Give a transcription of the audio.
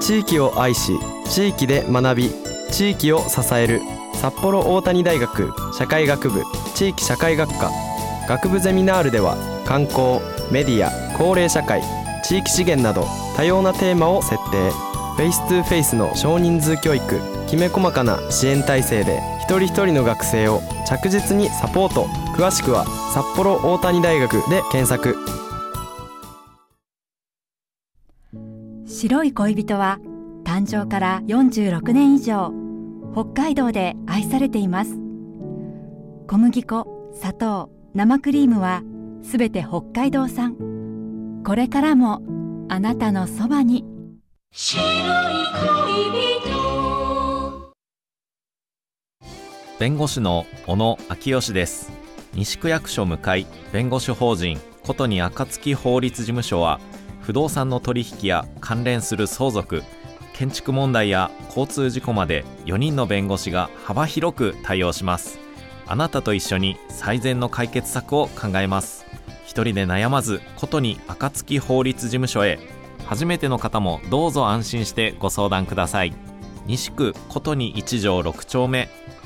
地域を愛し地域で学び地域を支える札幌大谷大学社会学部地域社会学科学部ゼミナールでは観光、メディア、高齢社会、地域資源など多様なテーマを設定。フェイス2フェイスの少人数教育、きめ細かな支援体制で一人一人の学生を着実にサポート。詳しくは札幌大谷大学で検索。 白い恋人は誕生から46年以上北海道で愛されています。小麦粉、砂糖、生クリームはすべて北海道産。これからもあなたのそばに。白い恋人。 弁護士の小野昭義です。西区役所向かい弁護士法人ことに暁法律事務所は、不動産の取引や関連する相続、建築問題や交通事故まで4人の弁護士が幅広く対応します。あなたと一緒に最善の解決策を考えます。一人で悩まず、ことに暁法律事務所へ。初めての方もどうぞ安心してご相談ください。西区ことに1条6丁目